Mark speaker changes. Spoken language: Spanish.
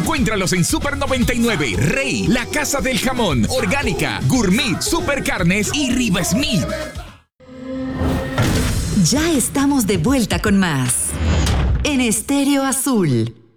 Speaker 1: Encuéntralos en Super 99, Rey, La Casa del Jamón, Orgánica, Gourmet, Super Carnes y Riva Smith.
Speaker 2: Ya estamos de vuelta con más en Estéreo Azul.